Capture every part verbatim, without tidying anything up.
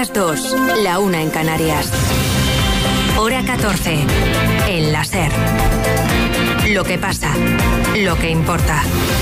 las dos, la una en Canarias. Hora catorce, en la SER. Lo que pasa, lo que importa.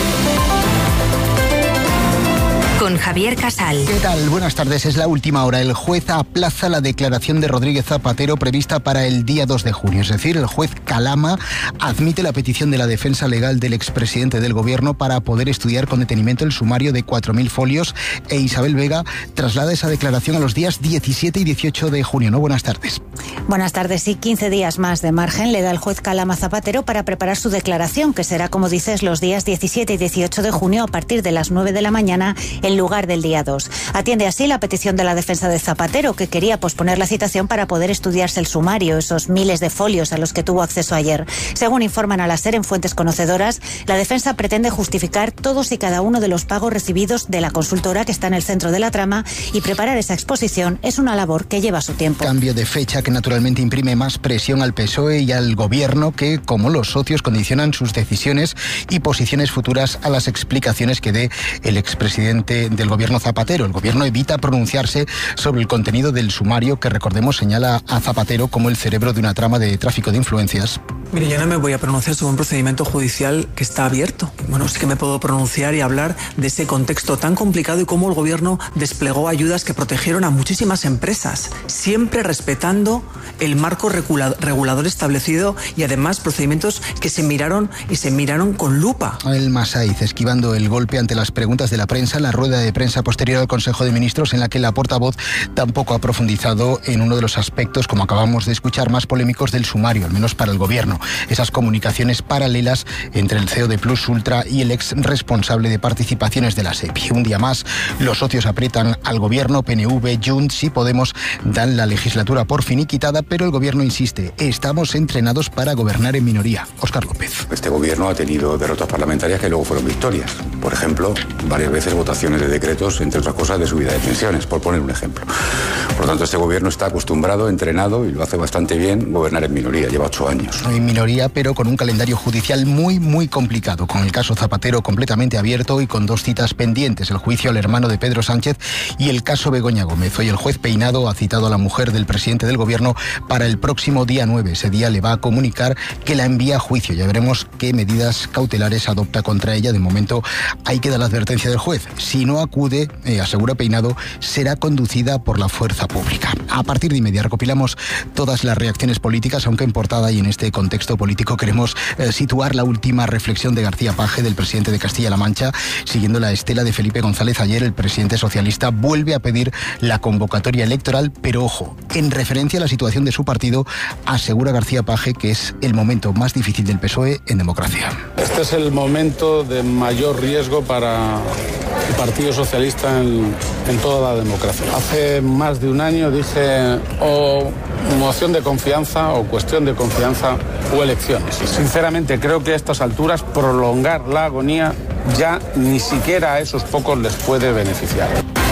Con Javier Casal. ¿Qué tal? Buenas tardes. Es la última hora. El juez aplaza la declaración de Rodríguez Zapatero prevista para el día dos de junio. Es decir, el juez Calama admite la petición de la defensa legal del expresidente del gobierno para poder estudiar con detenimiento el sumario de cuatro mil folios e Isabel Vega traslada esa declaración a los días diecisiete y dieciocho de junio. ¿No? Buenas tardes. Buenas tardes. Sí, quince días más de margen le da el juez Calama Zapatero para preparar su declaración, que será, como dices, los días diecisiete y dieciocho de junio a partir de las nueve de la mañana en lugar del día dos. Atiende así la petición de la defensa de Zapatero, que quería posponer la citación para poder estudiarse el sumario, esos miles de folios a los que tuvo acceso ayer. Según informan a la SER en fuentes conocedoras, la defensa pretende justificar todos y cada uno de los pagos recibidos de la consultora que está en el centro de la trama, y preparar esa exposición es una labor que lleva su tiempo. Cambio de fecha que naturalmente imprime más presión al P S O E y al gobierno, que, como los socios, condicionan sus decisiones y posiciones futuras a las explicaciones que dé el expresidente del gobierno Zapatero. El gobierno evita pronunciarse sobre el contenido del sumario, que, recordemos, señala a Zapatero como el cerebro de una trama de tráfico de influencias. Mire, yo no me voy a pronunciar sobre un procedimiento judicial que está abierto. Bueno, sí que me puedo pronunciar y hablar de ese contexto tan complicado y cómo el gobierno desplegó ayudas que protegieron a muchísimas empresas, siempre respetando el marco regula- regulador establecido y además procedimientos que se miraron y se miraron con lupa. El Masaiz esquivando el golpe ante las preguntas de la prensa en la rueda de prensa posterior al Consejo de Ministros, en la que la portavoz tampoco ha profundizado en uno de los aspectos, como acabamos de escuchar, más polémicos del sumario, al menos para el gobierno. Esas comunicaciones paralelas entre el C E O de Plus Ultra y el ex responsable de participaciones de la SEPI. Un día más, los socios aprietan al gobierno. P N V, Junts y Podemos dan la legislatura por finiquitada, pero el gobierno insiste: estamos entrenados para gobernar en minoría. Óscar López. Este gobierno ha tenido derrotas parlamentarias que luego fueron victorias. Por ejemplo, varias veces votaciones de decretos, entre otras cosas, de subida de pensiones, por poner un ejemplo. Por lo tanto, este gobierno está acostumbrado, entrenado, y lo hace bastante bien, gobernar en minoría. Lleva ocho años. En minoría, pero con un calendario judicial muy, muy complicado, con el caso Zapatero completamente abierto y con dos citas pendientes: el juicio al hermano de Pedro Sánchez y el caso Begoña Gómez. Hoy el juez Peinado ha citado a la mujer del presidente del gobierno para el próximo día nueve. Ese día le va a comunicar que la envía a juicio. Ya veremos qué medidas cautelares adopta contra ella. De momento, ahí queda la advertencia del juez. Si no acude, eh, asegura Peinado, será conducida por la fuerza pública. A partir de inmediato recopilamos todas las reacciones políticas, aunque en portada y en este contexto político queremos eh, situar la última reflexión de García Page, del presidente de Castilla-La Mancha, siguiendo la estela de Felipe González. Ayer el presidente socialista vuelve a pedir la convocatoria electoral, pero ojo, en referencia a la situación de su partido, asegura García Page que es el momento más difícil del P S O E en democracia. Este es el momento de mayor riesgo para el Partido Socialista en, en toda la democracia. Hace más de un año dije o moción de confianza o cuestión de confianza o elecciones. Sinceramente creo que a estas alturas prolongar la agonía ya ni siquiera a esos pocos les puede beneficiar.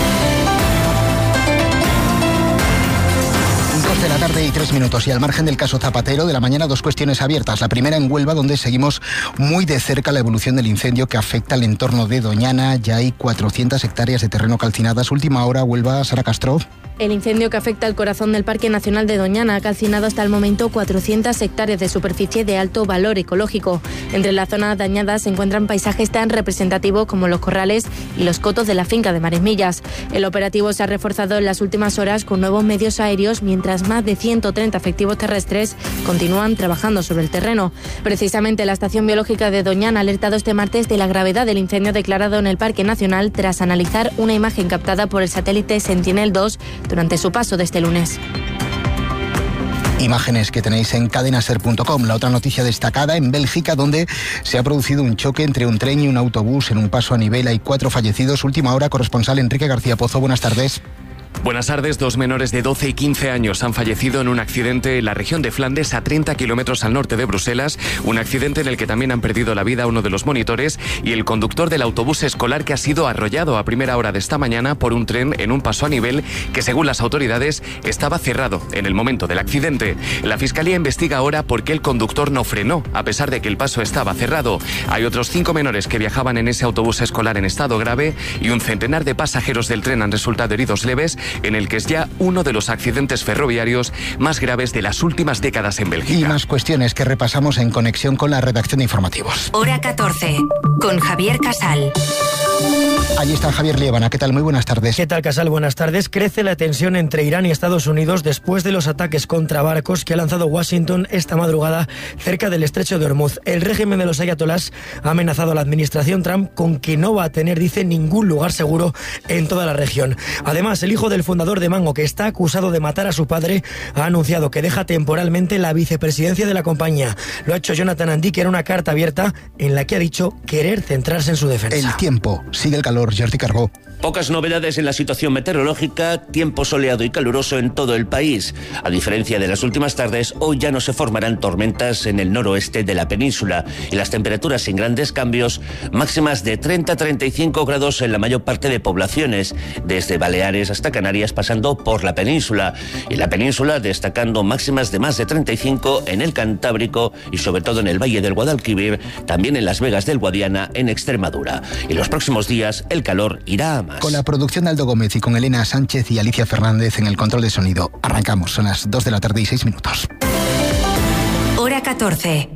De la tarde y tres minutos, y al margen del caso Zapatero de la mañana, dos cuestiones abiertas. La primera en Huelva, donde seguimos muy de cerca la evolución del incendio que afecta al entorno de Doñana. Ya hay cuatrocientas hectáreas de terreno calcinadas. Última hora, Huelva, Sara Castro. El incendio que afecta al corazón del Parque Nacional de Doñana ha calcinado hasta el momento cuatrocientas hectáreas de superficie de alto valor ecológico. Entre la zona dañada se encuentran paisajes tan representativos como los corrales y los cotos de la finca de Mares Millas. El operativo se ha reforzado en las últimas horas con nuevos medios aéreos, mientras más de ciento treinta efectivos terrestres continúan trabajando sobre el terreno. Precisamente la Estación Biológica de Doñana ha alertado este martes de la gravedad del incendio declarado en el Parque Nacional tras analizar una imagen captada por el satélite Sentinel dos durante su paso de este lunes. Imágenes que tenéis en cadenaser punto com. La otra noticia destacada en Bélgica, donde se ha producido un choque entre un tren y un autobús en un paso a nivel. Hay cuatro fallecidos. Última hora, corresponsal Enrique García Pozo. Buenas tardes. Buenas tardes. Dos menores de doce y quince años han fallecido en un accidente en la región de Flandes, a treinta kilómetros al norte de Bruselas. Un accidente en el que también han perdido la vida uno de los monitores y el conductor del autobús escolar, que ha sido arrollado a primera hora de esta mañana por un tren en un paso a nivel que, según las autoridades, estaba cerrado en el momento del accidente. La Fiscalía investiga ahora por qué el conductor no frenó, a pesar de que el paso estaba cerrado. Hay otros cinco menores que viajaban en ese autobús escolar en estado grave y un centenar de pasajeros del tren han resultado heridos leves. en el que es ya uno de los accidentes ferroviarios más graves de las últimas décadas en Bélgica. Y más cuestiones que repasamos en conexión con la redacción de informativos. Hora catorce, con Javier Casal. Allí está Javier Liébana. ¿Qué tal? Muy buenas tardes. ¿Qué tal, Casal? Buenas tardes. Crece la tensión entre Irán y Estados Unidos después de los ataques contra barcos que ha lanzado Washington esta madrugada cerca del estrecho de Hormuz. El régimen de los ayatolás ha amenazado a la administración Trump con que no va a tener, dice, ningún lugar seguro en toda la región. Además, el hijo del fundador de Mango, que está acusado de matar a su padre, ha anunciado que deja temporalmente la vicepresidencia de la compañía. Lo ha hecho Jonathan Andy, que era una carta abierta en la que ha dicho querer centrarse en su defensa. El tiempo. Sigue el calor. Jordi Carbó. Pocas novedades en la situación meteorológica, tiempo soleado y caluroso en todo el país. A diferencia de las últimas tardes, hoy ya no se formarán tormentas en el noroeste de la península y las temperaturas sin grandes cambios, máximas de treinta a treinta y cinco grados en la mayor parte de poblaciones, desde Baleares hasta Canarias pasando por la península. Y la península destacando máximas de más de treinta y cinco en el Cantábrico y sobre todo en el Valle del Guadalquivir, también en Las Vegas del Guadiana en Extremadura. Y los próximos días el calor irá a más. Con la producción de Aldo Gómez y con Elena Sánchez y Alicia Fernández en el control de sonido. Arrancamos, son las dos de la tarde y seis minutos. Hora catorce.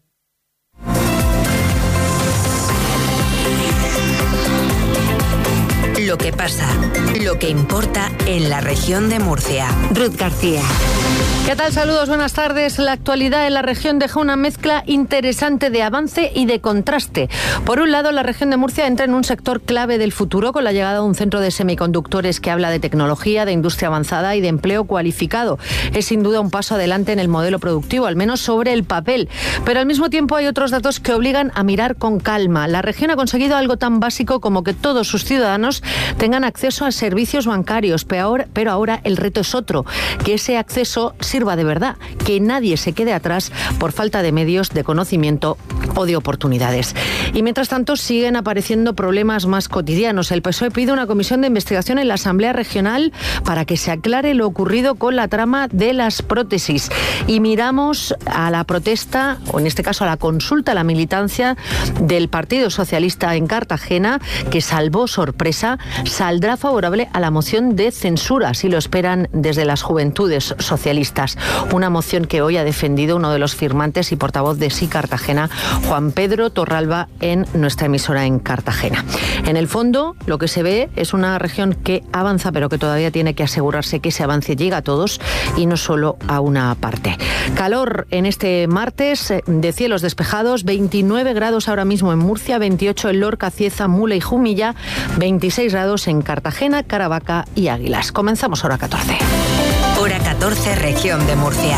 Lo que pasa, lo que importa en la región de Murcia. Ruth García. ¿Qué tal? Saludos, buenas tardes. La actualidad en la región deja una mezcla interesante de avance y de contraste. Por un lado, la región de Murcia entra en un sector clave del futuro con la llegada de un centro de semiconductores que habla de tecnología, de industria avanzada y de empleo cualificado. Es sin duda un paso adelante en el modelo productivo, al menos sobre el papel. Pero al mismo tiempo hay otros datos que obligan a mirar con calma. La región ha conseguido algo tan básico como que todos sus ciudadanos tengan acceso a servicios bancarios, pero ahora, pero ahora el reto es otro, que ese acceso sirva de verdad, que nadie se quede atrás por falta de medios, de conocimiento o de oportunidades. Y mientras tanto siguen apareciendo problemas más cotidianos. El P S O E pide una comisión de investigación en la Asamblea Regional para que se aclare lo ocurrido con la trama de las prótesis. Y miramos a la protesta, o en este caso a la consulta, a la militancia del Partido Socialista en Cartagena, que salvó sorpresa, saldrá favorable a la moción de censura, así lo esperan desde las Juventudes Socialistas. Una moción que hoy ha defendido uno de los firmantes y portavoz de Sí Cartagena, Juan Pedro Torralba, en nuestra emisora en Cartagena. En el fondo, lo que se ve es una región que avanza, pero que todavía tiene que asegurarse que ese avance llega a todos y no solo a una parte. Calor en este martes, de cielos despejados, veintinueve grados ahora mismo en Murcia, veintiocho en Lorca, Cieza, Mula y Jumilla, veintiséis grados en Cartagena, Caravaca y Águilas. Comenzamos hora catorce. Hora catorce, región de Murcia.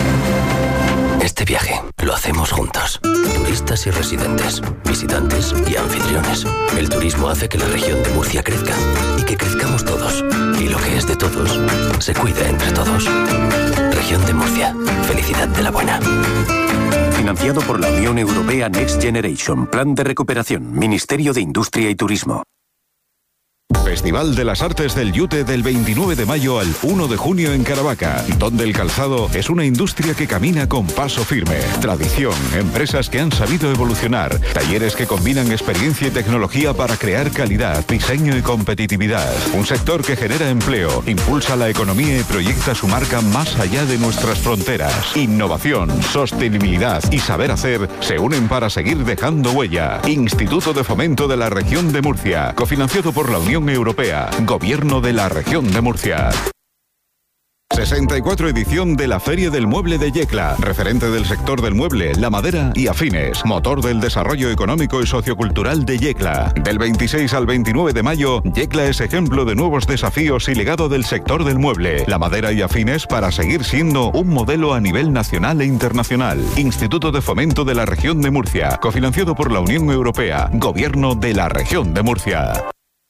Este viaje lo hacemos juntos. Turistas y residentes, visitantes y anfitriones. El turismo hace que la región de Murcia crezca y que crezcamos todos. Y lo que es de todos, se cuida entre todos. Región de Murcia. Felicidad de la buena. Financiado por la Unión Europea Next Generation. Plan de recuperación. Ministerio de Industria y Turismo. Festival de las Artes del Yute del veintinueve de mayo al uno de junio en Caravaca, donde el calzado es una industria que camina con paso firme. Tradición, empresas que han sabido evolucionar, talleres que combinan experiencia y tecnología para crear calidad, diseño y competitividad. Un sector que genera empleo, impulsa la economía y proyecta su marca más allá de nuestras fronteras. Innovación, sostenibilidad y saber hacer se unen para seguir dejando huella. Instituto de Fomento de la Región de Murcia, cofinanciado por la Unión Europea, Gobierno de la Región de Murcia. sesenta y cuatro edición de la Feria del Mueble de Yecla, referente del sector del mueble, la madera y afines, motor del desarrollo económico y sociocultural de Yecla. Del veintiséis al veintinueve de mayo, Yecla es ejemplo de nuevos desafíos y legado del sector del mueble, la madera y afines para seguir siendo un modelo a nivel nacional e internacional. Instituto de Fomento de la Región de Murcia, cofinanciado por la Unión Europea, Gobierno de la Región de Murcia.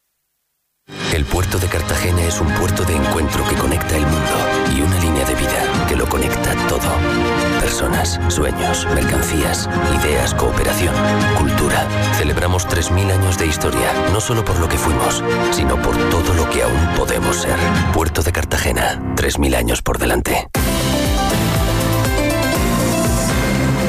El puerto de Cartagena es un puerto de encuentro que conecta el mundo y una línea de vida que lo conecta todo. Personas, sueños, mercancías, ideas, cooperación, cultura. Celebramos tres mil años de historia, no solo por lo que fuimos, sino por todo lo que aún podemos ser. Puerto de Cartagena, tres mil años por delante. Murcia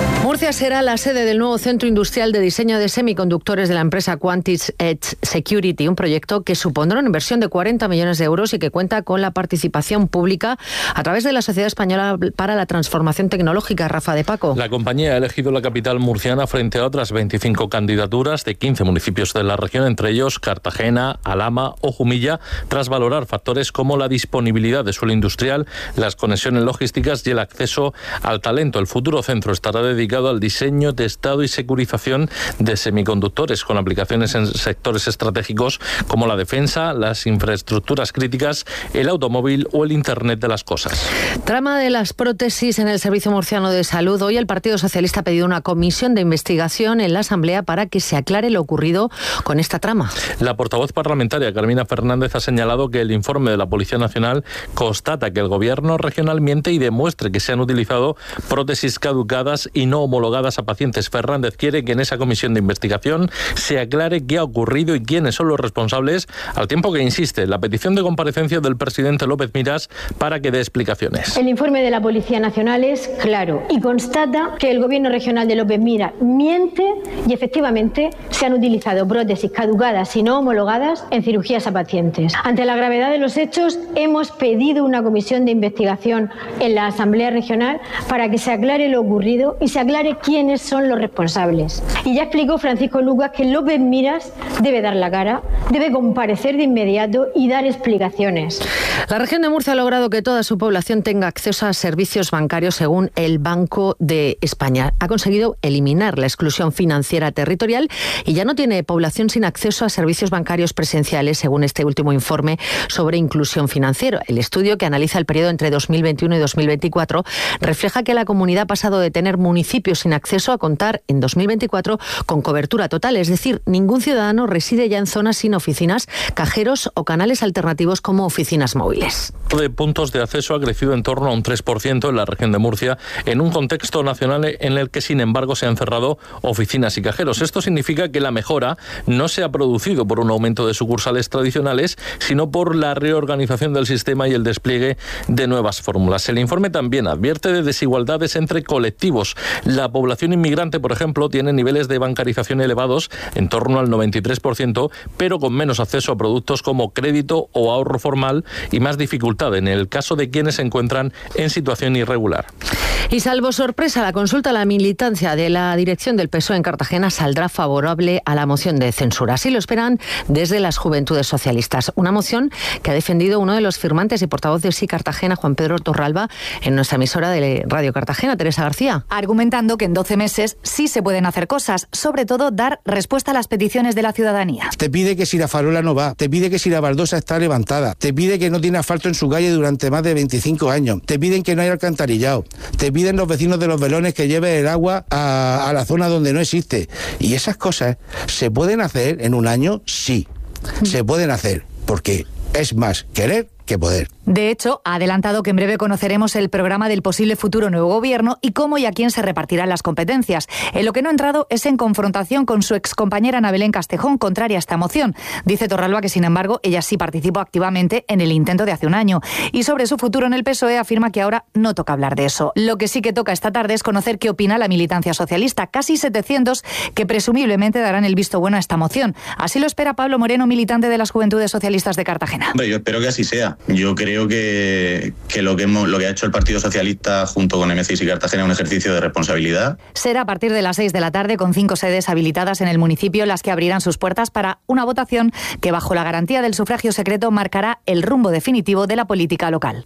Murcia será la sede del nuevo centro industrial de diseño de semiconductores de la empresa Quantis Edge Security, un proyecto que supondrá una inversión de cuarenta millones de euros y que cuenta con la participación pública a través de la Sociedad Española para la Transformación Tecnológica. Rafa de Paco. La compañía ha elegido la capital murciana frente a otras veinticinco candidaturas de quince municipios de la región, entre ellos Cartagena, Alhama o Jumilla, tras valorar factores como la disponibilidad de suelo industrial, las conexiones logísticas y el acceso al talento. El futuro centro estará dedicado al diseño, testado y securización de semiconductores, con aplicaciones en sectores estratégicos como la defensa, las infraestructuras críticas, el automóvil o el Internet de las cosas. Trama de las prótesis en el Servicio Murciano de Salud. Hoy el Partido Socialista ha pedido una comisión de investigación en la Asamblea para que se aclare lo ocurrido con esta trama. La portavoz parlamentaria Carmina Fernández ha señalado que el informe de la Policía Nacional constata que el gobierno regional miente y demuestre que se han utilizado prótesis caducadas y no homologadas a pacientes. Fernández quiere que en esa comisión de investigación se aclare qué ha ocurrido y quiénes son los responsables, al tiempo que insiste en la petición de comparecencia del presidente López Miras para que dé explicaciones. El informe de la Policía Nacional es claro y constata que el gobierno regional de López Miras miente y efectivamente se han utilizado prótesis caducadas y no homologadas en cirugías a pacientes. Ante la gravedad de los hechos, hemos pedido una comisión de investigación en la Asamblea Regional para que se aclare lo ocurrido y se aclare quiénes son los responsables. Y ya explicó Francisco Lucas que López Miras debe dar la cara, debe comparecer de inmediato y dar explicaciones. La región de Murcia ha logrado que toda su población tenga acceso a servicios bancarios según el Banco de España. Ha conseguido eliminar la exclusión financiera territorial y ya no tiene población sin acceso a servicios bancarios presenciales, según este último informe sobre inclusión financiera. El estudio, que analiza el periodo entre dos mil veintiuno y dos mil veinticuatro, refleja que la comunidad ha pasado de tener municipios sin acceso a contar en dos mil veinticuatro con cobertura total, es decir, ningún ciudadano reside ya en zonas sin oficinas, cajeros o canales alternativos como oficinas móviles. De puntos de acceso ha crecido en torno a un tres por ciento en la región de Murcia, en un contexto nacional en el que, sin embargo, se han cerrado oficinas y cajeros. Esto significa que la mejora no se ha producido por un aumento de sucursales tradicionales, sino por la reorganización del sistema y el despliegue de nuevas fórmulas. El informe también advierte de desigualdades entre colectivos. La población inmigrante, por ejemplo, tiene niveles de bancarización elevados, en torno al noventa y tres por ciento, pero con menos acceso a productos como crédito o ahorro formal y más dificultad en el caso de quienes se encuentran en situación irregular. Y salvo sorpresa, la consulta a la militancia de la dirección del P S O E en Cartagena saldrá favorable a la moción de censura. Así lo esperan desde las Juventudes Socialistas. Una moción que ha defendido uno de los firmantes y portavoz de Sí Cartagena, Juan Pedro Torralba, en nuestra emisora de Radio Cartagena, Teresa García. Argumentando que en doce meses sí se pueden hacer cosas, sobre todo dar respuesta a las peticiones de la ciudadanía. Te pide que si la farola no va, te pide que si la baldosa está levantada, te pide que no tiene asfalto en su calle durante más de veinticinco años, te piden que no haya alcantarillado, te piden los vecinos de los velones que lleve el agua a, a la zona donde no existe. Y esas cosas se pueden hacer en un año, sí, se pueden hacer, porque es más querer que poder. De hecho, ha adelantado que en breve conoceremos el programa del posible futuro nuevo gobierno y cómo y a quién se repartirán las competencias. En lo que no ha entrado es en confrontación con su excompañera Ana Belén Castejón, contraria a esta moción. Dice Torralba que, sin embargo, ella sí participó activamente en el intento de hace un año. Y sobre su futuro en el P S O E afirma que ahora no toca hablar de eso. Lo que sí que toca esta tarde es conocer qué opina la militancia socialista, casi setecientos que presumiblemente darán el visto bueno a esta moción. Así lo espera Pablo Moreno, militante de las Juventudes Socialistas de Cartagena. Hombre, yo espero que así sea. Yo creo que, que, lo, que hemos, lo que ha hecho el Partido Socialista junto con M C I S y Cartagena es un ejercicio de responsabilidad. Será a partir de las seis de la tarde, con cinco sedes habilitadas en el municipio, las que abrirán sus puertas para una votación que, bajo la garantía del sufragio secreto, marcará el rumbo definitivo de la política local.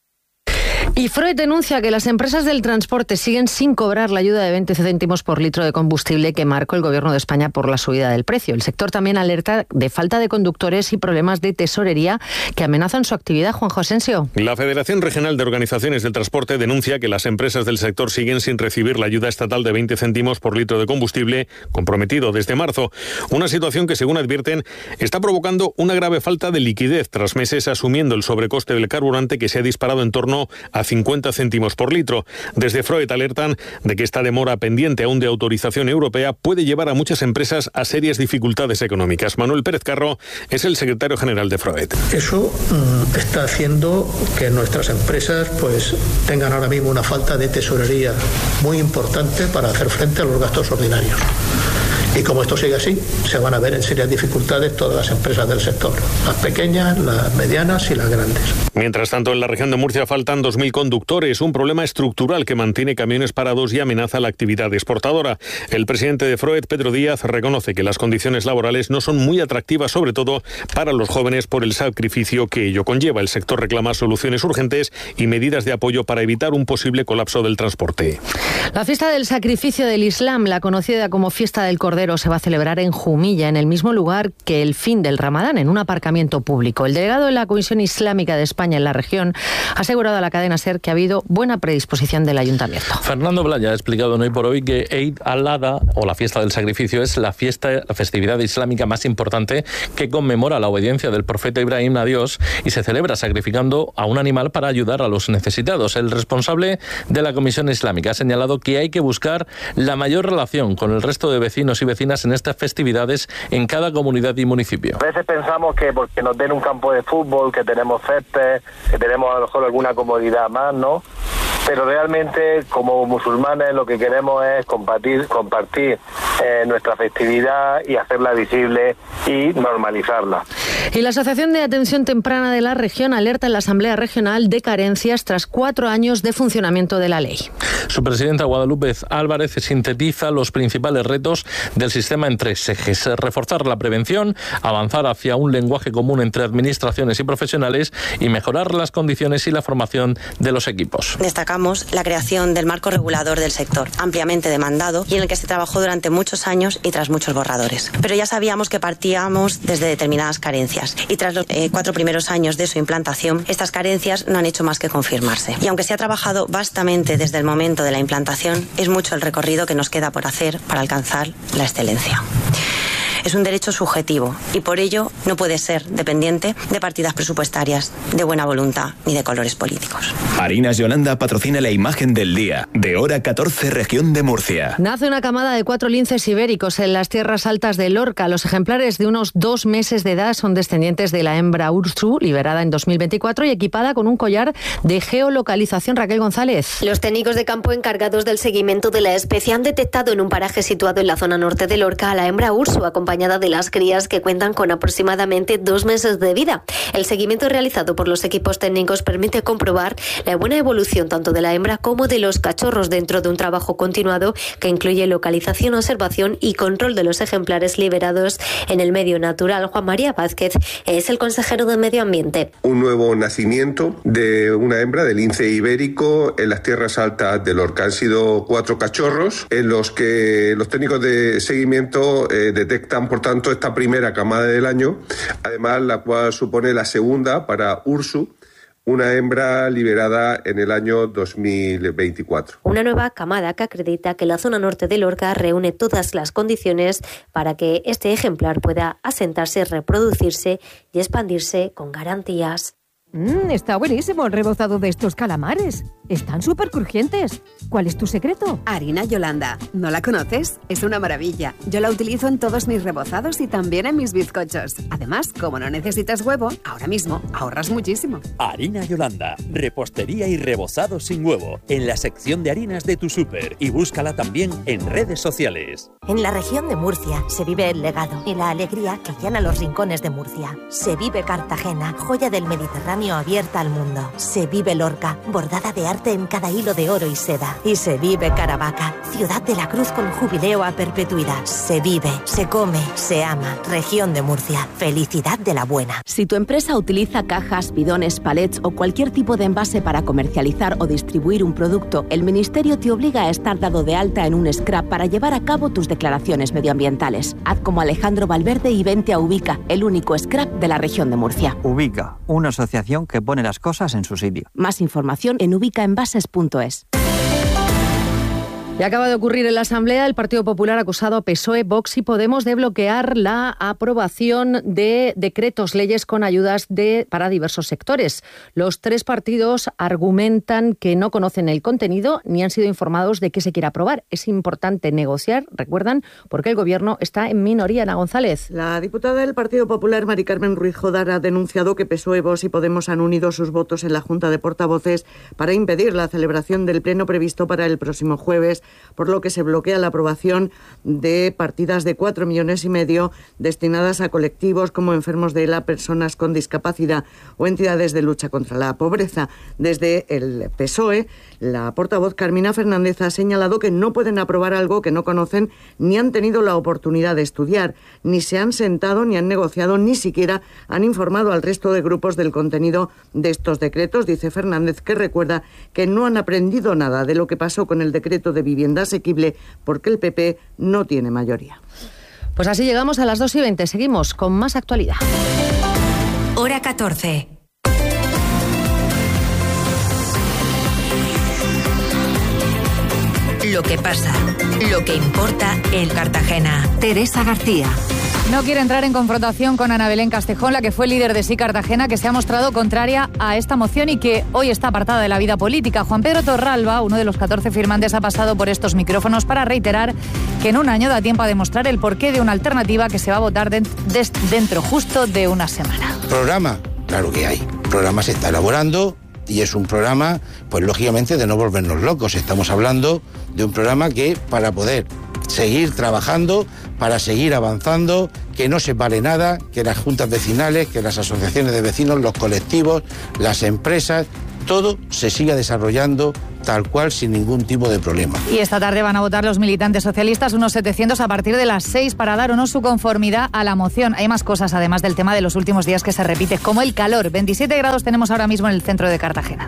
Y Freud denuncia que las empresas del transporte siguen sin cobrar la ayuda de veinte céntimos por litro de combustible que marcó el Gobierno de España por la subida del precio. El sector también alerta de falta de conductores y problemas de tesorería que amenazan su actividad. Juanjo Asensio. La Federación Regional de Organizaciones del Transporte denuncia que las empresas del sector siguen sin recibir la ayuda estatal de veinte céntimos por litro de combustible comprometido desde marzo. Una situación que, según advierten, está provocando una grave falta de liquidez tras meses asumiendo el sobrecoste del carburante, que se ha disparado en torno a a cincuenta céntimos por litro. Desde Freud alertan de que esta demora pendiente aún de autorización europea puede llevar a muchas empresas a serias dificultades económicas. Manuel Pérez Carro es el secretario general de Freud. Eso mmm, está haciendo que nuestras empresas pues tengan ahora mismo una falta de tesorería muy importante para hacer frente a los gastos ordinarios. Y como esto sigue así, se van a ver en serias dificultades todas las empresas del sector, las pequeñas, las medianas y las grandes. Mientras tanto, en la región de Murcia faltan dos mil conductores, un problema estructural que mantiene camiones parados y amenaza la actividad exportadora. El presidente de Freud, Pedro Díaz, reconoce que las condiciones laborales no son muy atractivas, sobre todo para los jóvenes, por el sacrificio que ello conlleva. El sector reclama soluciones urgentes y medidas de apoyo para evitar un posible colapso del transporte. La fiesta del sacrificio del Islam, la conocida como Fiesta del Cordero, se va a celebrar en Jumilla, en el mismo lugar que el fin del Ramadán, en un aparcamiento público. El delegado de la Comisión Islámica de España en la región ha asegurado a la cadena SER que ha habido buena predisposición del ayuntamiento. Fernando Blaya ha explicado en Hoy por Hoy que Eid al-Adha, o la fiesta del sacrificio, es la fiesta, la festividad islámica más importante que conmemora la obediencia del profeta Ibrahim a Dios y se celebra sacrificando a un animal para ayudar a los necesitados. El responsable de la Comisión Islámica ha señalado que hay que buscar la mayor relación con el resto de vecinos y vecinas en estas festividades en cada comunidad y municipio. A veces pensamos que porque nos den un campo de fútbol, que tenemos césped, que tenemos a lo mejor alguna comodidad más, ¿no? Pero realmente como musulmanes lo que queremos es compartir, compartir eh, nuestra festividad y hacerla visible y normalizarla. Y la Asociación de Atención Temprana de la región alerta en la Asamblea Regional de carencias tras cuatro años de funcionamiento de la ley. Su presidenta Guadalupe Álvarez sintetiza los principales retos del sistema en tres ejes: reforzar la prevención, avanzar hacia un lenguaje común entre administraciones y profesionales y mejorar las condiciones y la formación de los equipos. Destacamos la creación del marco regulador del sector, ampliamente demandado y en el que se trabajó durante muchos años y tras muchos borradores. Pero ya sabíamos que partíamos desde determinadas carencias y tras los eh, cuatro primeros años de su implantación, estas carencias no han hecho más que confirmarse. Y aunque se ha trabajado vastamente desde el momento de la implantación, es mucho el recorrido que nos queda por hacer para alcanzar la excelencia. Es un derecho subjetivo y por ello no puede ser dependiente de partidas presupuestarias, de buena voluntad ni de colores políticos. Harinas Yolanda patrocina la imagen del día de Hora catorce, región de Murcia. Nace una camada de cuatro linces ibéricos en las tierras altas de Lorca. Los ejemplares de unos dos meses de edad son descendientes de la hembra Ursu, liberada en dos mil veinticuatro y equipada con un collar de geolocalización. Raquel González. Los técnicos de campo encargados del seguimiento de la especie han detectado en un paraje situado en la zona norte de Lorca a la hembra Ursu, acompañada de las crías que cuentan con aproximadamente dos meses de vida. El seguimiento realizado por los equipos técnicos permite comprobar la buena evolución tanto de la hembra como de los cachorros dentro de un trabajo continuado que incluye localización, observación y control de los ejemplares liberados en el medio natural. Juan María Vázquez es el consejero de Medio Ambiente. Un nuevo nacimiento de una hembra de lince ibérico en las tierras altas de Lorca. Han sido cuatro cachorros en los que los técnicos de seguimiento eh, detectan, por tanto, esta primera camada del año, además la cual supone la segunda para Ursu, una hembra liberada en el año dos mil veinticuatro. Una nueva camada que acredita que la zona norte de Lorca reúne todas las condiciones para que este ejemplar pueda asentarse, reproducirse y expandirse con garantías. Mmm, está buenísimo el rebozado de estos calamares. Están súper crujientes. ¿Cuál es tu secreto? Harina Yolanda. ¿No la conoces? Es una maravilla. Yo la utilizo en todos mis rebozados y también en mis bizcochos. Además, como no necesitas huevo, ahora mismo ahorras muchísimo. Harina Yolanda. Repostería y rebozado sin huevo. En la sección de harinas de tu súper. Y búscala también en redes sociales. En la región de Murcia se vive el legado y la alegría que llena los rincones de Murcia. Se vive Cartagena, joya del Mediterráneo abierta al mundo. Se vive Lorca, bordada de arte en cada hilo de oro y seda. Y se vive Caravaca, ciudad de la cruz con jubileo a perpetuidad. Se vive, se come, se ama. Región de Murcia, felicidad de la buena. Si tu empresa utiliza cajas, bidones, palets o cualquier tipo de envase para comercializar o distribuir un producto, el Ministerio te obliga a estar dado de alta en un scrap para llevar a cabo tus declaraciones medioambientales. Haz como Alejandro Valverde y vente a Ubica, el único scrap de la región de Murcia. Ubica, una asociación que pone las cosas en su sitio. Más información en ubicaenvases punto es. Y acaba de ocurrir en la Asamblea. El Partido Popular ha acusado a P S O E, Vox y Podemos de bloquear la aprobación de decretos, leyes con ayudas de, para diversos sectores. Los tres partidos argumentan que no conocen el contenido ni han sido informados de qué se quiere aprobar. Es importante negociar, recuerdan, porque el Gobierno está en minoría. Ana González. La diputada del Partido Popular, Mari Carmen Ruiz Jodar, ha denunciado que P S O E, Vox y Podemos han unido sus votos en la Junta de Portavoces para impedir la celebración del pleno previsto para el próximo jueves, por lo que se bloquea la aprobación de partidas de cuatro millones y medio destinadas a colectivos como enfermos de ELA, personas con discapacidad o entidades de lucha contra la pobreza. Desde el P S O E, la portavoz Carmina Fernández ha señalado que no pueden aprobar algo que no conocen ni han tenido la oportunidad de estudiar, ni se han sentado ni han negociado, ni siquiera han informado al resto de grupos del contenido de estos decretos. Dice Fernández que recuerda que no han aprendido nada de lo que pasó con el decreto de vivienda asequible porque el P P no tiene mayoría. Pues así llegamos a las dos y veinte. Seguimos con más actualidad. Hora catorce. Lo que pasa, lo que importa en Cartagena. Teresa García. No quiere entrar en confrontación con Ana Belén Castejón, la que fue líder de Sí Cartagena, que se ha mostrado contraria a esta moción y que hoy está apartada de la vida política. Juan Pedro Torralba, uno de los catorce firmantes, ha pasado por estos micrófonos para reiterar que en un año da tiempo a demostrar el porqué de una alternativa que se va a votar dentro justo de una semana. ¿Programa? Claro que hay. El programa se está elaborando y es un programa, pues lógicamente, de no volvernos locos. Estamos hablando de un programa que, para poder seguir trabajando, para seguir avanzando, que no se pare nada, que las juntas vecinales, que las asociaciones de vecinos, los colectivos, las empresas, todo se siga desarrollando tal cual, sin ningún tipo de problema. Y esta tarde van a votar los militantes socialistas, unos setecientos, a partir de las seis, para dar o no su conformidad a la moción. Hay más cosas, además del tema de los últimos días que se repite, como el calor. veintisiete grados tenemos ahora mismo en el centro de Cartagena.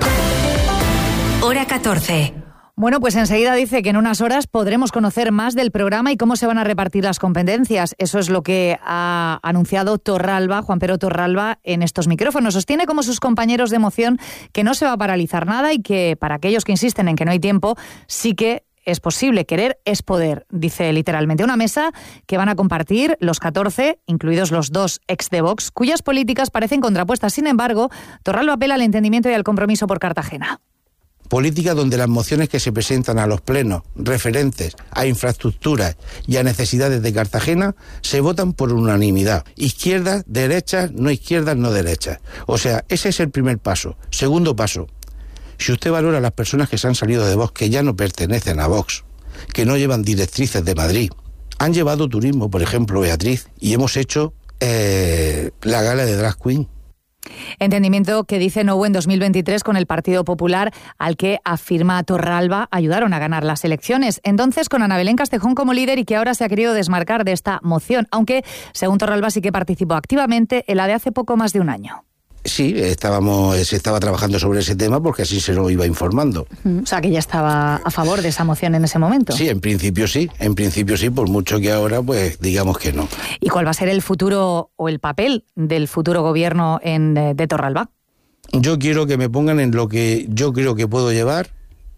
Hora catorce. Bueno, pues enseguida dice que en unas horas podremos conocer más del programa y cómo se van a repartir las competencias. Eso es lo que ha anunciado Torralba, Juan Pedro Torralba, en estos micrófonos. Sostiene, como sus compañeros de moción, que no se va a paralizar nada y que, para aquellos que insisten en que no hay tiempo, sí que es posible. Querer es poder, dice literalmente. Una mesa que van a compartir los catorce, incluidos los dos ex de Vox, cuyas políticas parecen contrapuestas. Sin embargo, Torralba apela al entendimiento y al compromiso por Cartagena. Política donde las mociones que se presentan a los plenos referentes a infraestructuras y a necesidades de Cartagena se votan por unanimidad. Izquierdas, derechas, no izquierdas, no derechas. O sea, ese es el primer paso. Segundo paso, si usted valora a las personas que se han salido de Vox, que ya no pertenecen a Vox, que no llevan directrices de Madrid, han llevado turismo, por ejemplo, Beatriz, y hemos hecho eh, la gala de Drag Queen. Entendimiento que dice no hubo en dos mil veintitrés con el Partido Popular, al que, afirma Torralba, ayudaron a ganar las elecciones. Entonces, con Ana Belén Castejón como líder y que ahora se ha querido desmarcar de esta moción, aunque, según Torralba, sí que participó activamente en la de hace poco más de un año. Sí, estábamos, se estaba trabajando sobre ese tema porque así se lo iba informando. O sea, que ya estaba a favor de esa moción en ese momento. Sí, en principio sí, en principio sí, por mucho que ahora, pues, digamos que no. ¿Y cuál va a ser el futuro o el papel del futuro gobierno en, de Torralba? Yo quiero que me pongan en lo que yo creo que puedo llevar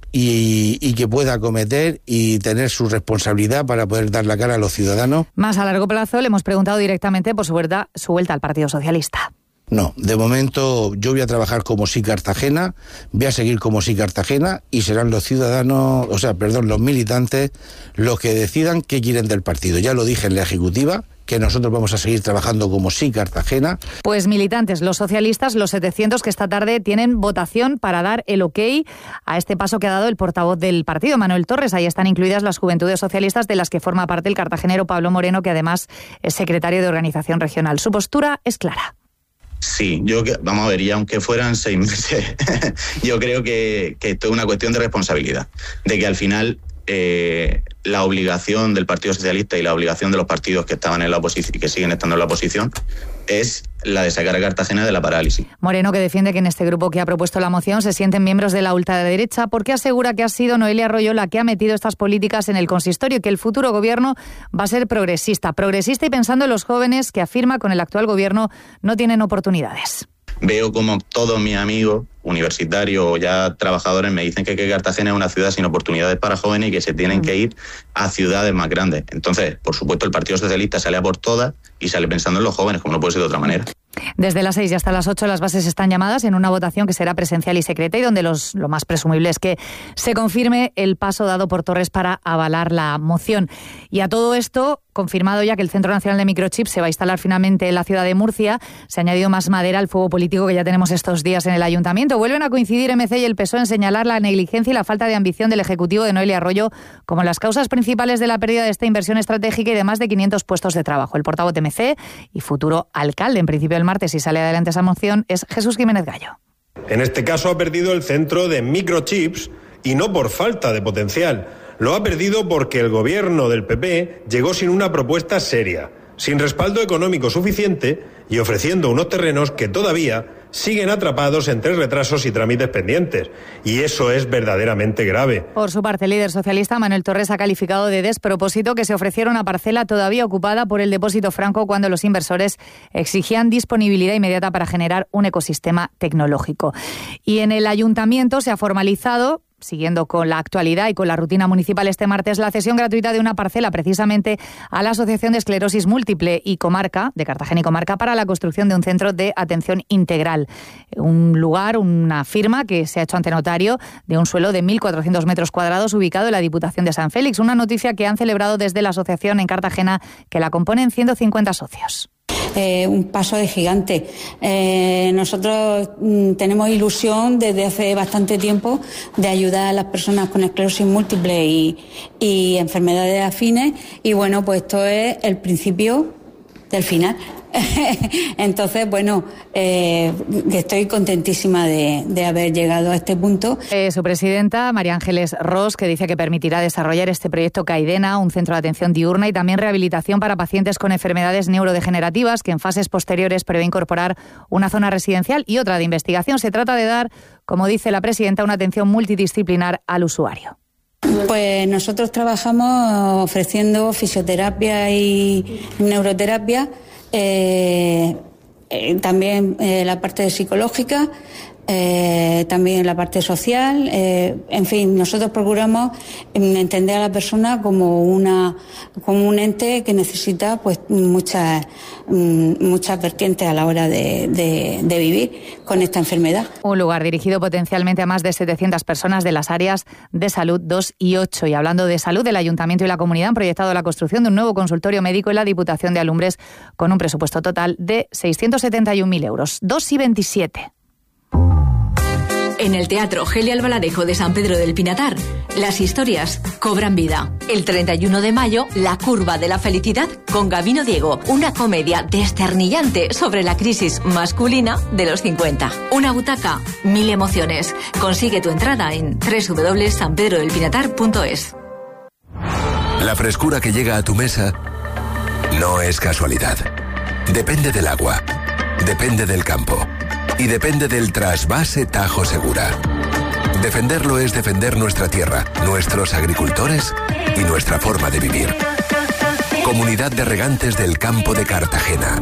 y, y que pueda acometer y tener su responsabilidad para poder dar la cara a los ciudadanos. Más a largo plazo le hemos preguntado directamente por su vuelta, su vuelta al Partido Socialista. No, de momento yo voy a trabajar como Sí Cartagena, voy a seguir como Sí Cartagena y serán los ciudadanos, o sea, perdón, los militantes los que decidan qué quieren del partido. Ya lo dije en la ejecutiva, que nosotros vamos a seguir trabajando como Sí Cartagena. Pues militantes, los socialistas, los setecientos que esta tarde tienen votación para dar el ok a este paso que ha dado el portavoz del partido, Manuel Torres. Ahí están incluidas las Juventudes Socialistas, de las que forma parte el cartagenero Pablo Moreno, que además es secretario de organización regional. Su postura es clara. Sí, yo, vamos a ver, y aunque fueran seis meses, yo creo que, que esto es una cuestión de responsabilidad, de que al final eh, la obligación del Partido Socialista y la obligación de los partidos que estaban en la oposición y que siguen estando en la oposición es la de sacar a Cartagena de la parálisis. Moreno, que defiende que en este grupo que ha propuesto la moción se sienten miembros de la ultraderecha, porque asegura que ha sido Noelia Arroyo la que ha metido estas políticas en el consistorio y que el futuro gobierno va a ser progresista, progresista y pensando en los jóvenes, que afirma con el actual gobierno no tienen oportunidades. Veo como todos mis amigos universitarios o ya trabajadores me dicen que, que Cartagena es una ciudad sin oportunidades para jóvenes y que se tienen que ir a ciudades más grandes. Entonces, por supuesto, el Partido Socialista sale a por todas y sale pensando en los jóvenes, como no puede ser de otra manera. Desde las seis y hasta las ocho las bases están llamadas en una votación que será presencial y secreta y donde los, lo más presumible es que se confirme el paso dado por Torres para avalar la moción. Y a todo esto, confirmado ya que el Centro Nacional de Microchips se va a instalar finalmente en la ciudad de Murcia, se ha añadido más madera al fuego político que ya tenemos estos días en el Ayuntamiento. Vuelven a coincidir M C y el P S O E en señalar la negligencia y la falta de ambición del Ejecutivo de Noelia Arroyo como las causas principales de la pérdida de esta inversión estratégica y de más de quinientos puestos de trabajo. El portavoz de M C y futuro alcalde, en principio el martes, si sale adelante esa moción, es Jesús Jiménez Gallo. En este caso ha perdido el centro de microchips y no por falta de potencial. Lo ha perdido porque el gobierno del P P llegó sin una propuesta seria, sin respaldo económico suficiente y ofreciendo unos terrenos que todavía siguen atrapados entre retrasos y trámites pendientes. Y eso es verdaderamente grave. Por su parte, el líder socialista Manuel Torres ha calificado de despropósito que se ofreciera una parcela todavía ocupada por el depósito franco cuando los inversores exigían disponibilidad inmediata para generar un ecosistema tecnológico. Y en el ayuntamiento se ha formalizado, siguiendo con la actualidad y con la rutina municipal este martes, la cesión gratuita de una parcela precisamente a la Asociación de Esclerosis Múltiple y Comarca, de Cartagena y Comarca, para la construcción de un centro de atención integral. Un lugar, una firma que se ha hecho ante notario de un suelo de mil cuatrocientos metros cuadrados ubicado en la Diputación de San Félix. Una noticia que han celebrado desde la asociación en Cartagena, que la componen ciento cincuenta socios. Eh, un paso de gigante. Eh, nosotros mm, tenemos ilusión desde hace bastante tiempo de ayudar a las personas con esclerosis múltiple y, y enfermedades afines, y bueno, pues esto es el principio del final. Entonces, bueno, eh, estoy contentísima de, de haber llegado a este punto. Eh, su presidenta, María Ángeles Ros, que dice que permitirá desarrollar este proyecto Caidena, un centro de atención diurna y también rehabilitación para pacientes con enfermedades neurodegenerativas, que en fases posteriores prevé incorporar una zona residencial y otra de investigación. Se trata de dar, como dice la presidenta, una atención multidisciplinar al usuario. Pues nosotros trabajamos ofreciendo fisioterapia y neuroterapia, eh, eh, también eh, la parte psicológica, eh, también la parte social, eh, en fin, nosotros procuramos entender a la persona como una como un ente que necesita pues muchas muchas vertientes a la hora de, de, de vivir con esta enfermedad. Un lugar dirigido potencialmente a más de setecientas personas de las áreas de salud dos y ocho. Y hablando de salud, el Ayuntamiento y la Comunidad han proyectado la construcción de un nuevo consultorio médico en la Diputación de Alumbres con un presupuesto total de seiscientos setenta y un mil euros. dos y veintisiete. En el Teatro Geli Albaladejo de San Pedro del Pinatar, las historias cobran vida. El treinta y uno de mayo, La curva de la felicidad con Gabino Diego, una comedia desternillante sobre la crisis masculina de los cincuenta. Una butaca, mil emociones. Consigue tu entrada en doble u doble u doble u punto san pedro del pinatar punto es. La frescura que llega a tu mesa no es casualidad. Depende del agua, depende del campo. Y depende del trasvase Tajo Segura. Defenderlo es defender nuestra tierra, nuestros agricultores y nuestra forma de vivir. Comunidad de Regantes del Campo de Cartagena.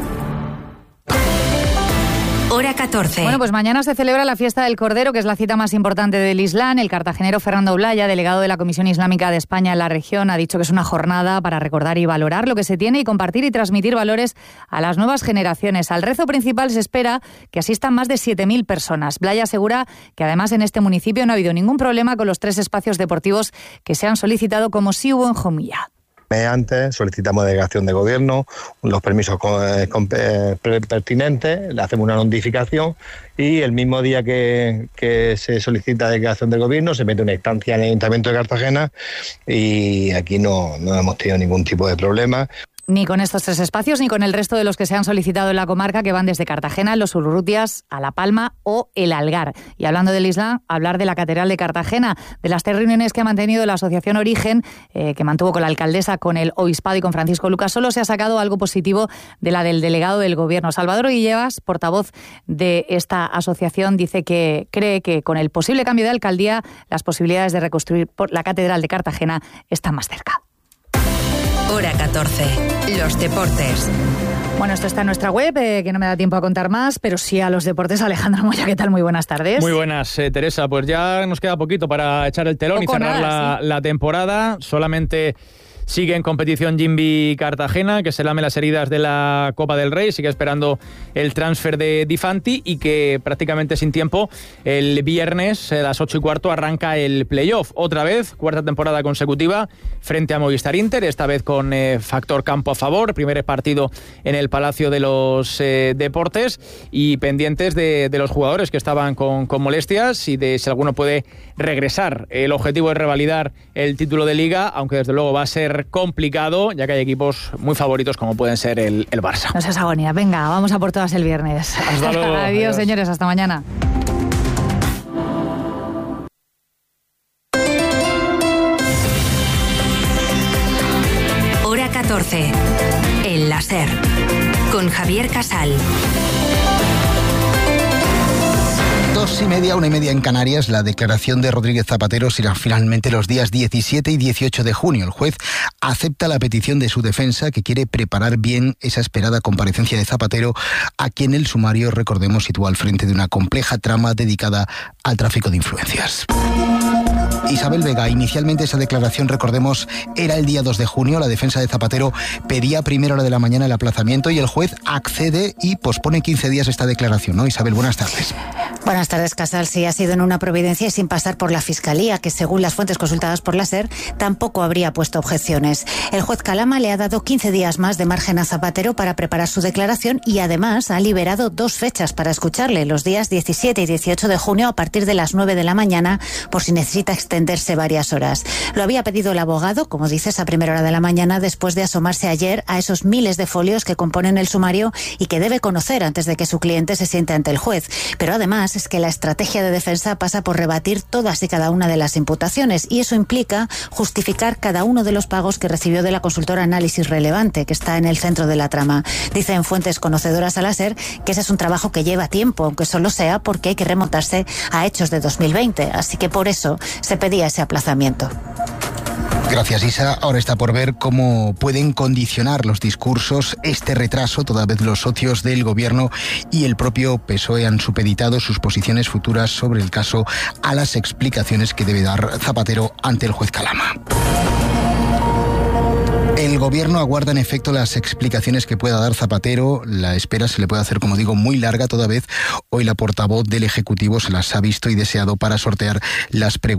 Hora catorce. Bueno, pues mañana se celebra la Fiesta del Cordero, que es la cita más importante del Islam. El cartagenero Fernando Blaya, delegado de la Comisión Islámica de España en la región, ha dicho que es una jornada para recordar y valorar lo que se tiene y compartir y transmitir valores a las nuevas generaciones. Al rezo principal se espera que asistan más de siete mil personas. Blaya asegura que además en este municipio no ha habido ningún problema con los tres espacios deportivos que se han solicitado, como sí hubo en Jumilla. Antes solicitamos delegación de gobierno, los permisos pertinentes, le hacemos una notificación y el mismo día que, que se solicita delegación de gobierno se mete una instancia en el Ayuntamiento de Cartagena y aquí no, no hemos tenido ningún tipo de problema. Ni con estos tres espacios, ni con el resto de los que se han solicitado en la comarca, que van desde Cartagena, Los Urrutias, a La Palma o El Algar. Y hablando del Islam, hablar de la Catedral de Cartagena, de las tres reuniones que ha mantenido la Asociación Origen, eh, que mantuvo con la alcaldesa, con el obispado y con Francisco Lucas. Solo se ha sacado algo positivo de la del delegado del Gobierno. Salvador Guillevas, portavoz de esta asociación, dice que cree que con el posible cambio de alcaldía, las posibilidades de reconstruir la Catedral de Cartagena están más cerca. Hora catorce. Los deportes. Bueno, esto está en nuestra web, eh, que no me da tiempo a contar más, pero sí a los deportes. Alejandro Moya, ¿qué tal? Muy buenas tardes. Muy buenas, eh, Teresa. Pues ya nos queda poquito para echar el telón Poco y cerrar nada, la, sí. la temporada. Solamente sigue en competición Jimby Cartagena, que se lame las heridas de la Copa del Rey, sigue esperando el transfer de Di Fanti y que prácticamente sin tiempo el viernes a las ocho y cuarto arranca el playoff. Otra vez, cuarta temporada consecutiva frente a Movistar Inter, esta vez con eh, factor campo a favor, primer partido en el Palacio de los eh, Deportes y pendientes de, de los jugadores que estaban con, con molestias y de si alguno puede regresar. El objetivo es revalidar el título de Liga, aunque desde luego va a ser complicado, ya que hay equipos muy favoritos como pueden ser el, el Barça. No seas agonía, venga, vamos a por todas el viernes. Hasta luego. Adiós, adiós, señores, hasta mañana. Hora catorce. El láser. Con Javier Casal. Dos y media, una y media en Canarias. La declaración de Rodríguez Zapatero será finalmente los días diecisiete y dieciocho de junio. El juez acepta la petición de su defensa, que quiere preparar bien esa esperada comparecencia de Zapatero, a quien el sumario, recordemos, sitúa al frente de una compleja trama dedicada al tráfico de influencias. Isabel Vega, inicialmente esa declaración, recordemos, era el día dos de junio. La defensa de Zapatero pedía a primera hora de la mañana el aplazamiento y el juez accede y pospone quince días esta declaración, ¿no? Isabel, buenas tardes. Buenas tardes, Casal. Sí, ha sido en una providencia y sin pasar por la Fiscalía, que según las fuentes consultadas por la SER, tampoco habría puesto objeciones. El juez Calama le ha dado quince días más de margen a Zapatero para preparar su declaración y además ha liberado dos fechas para escucharle, los días diecisiete y dieciocho de junio a partir de las nueve de la mañana, por si necesita extenderse varias horas. Lo había pedido el abogado, como dices, a primera hora de la mañana, después de asomarse ayer a esos miles de folios que componen el sumario y que debe conocer antes de que su cliente se siente ante el juez. Pero además es que la estrategia de defensa pasa por rebatir todas y cada una de las imputaciones y eso implica justificar cada uno de los pagos que recibió de la consultora Análisis Relevante, que está en el centro de la trama. Dicen fuentes conocedoras a la SER que ese es un trabajo que lleva tiempo, aunque solo sea porque hay que remontarse a hechos de dos mil veinte, así que por eso se pedía ese aplazamiento. Gracias, Isa. Ahora está por ver cómo pueden condicionar los discursos este retraso, toda vez los socios del gobierno y el propio P S O E han supeditado sus posiciones futuras sobre el caso a las explicaciones que debe dar Zapatero ante el juez Calama. El gobierno aguarda en efecto las explicaciones que pueda dar Zapatero. La espera se le puede hacer, como digo, muy larga toda vez. Hoy la portavoz del Ejecutivo se las ha visto y deseado para sortear las preguntas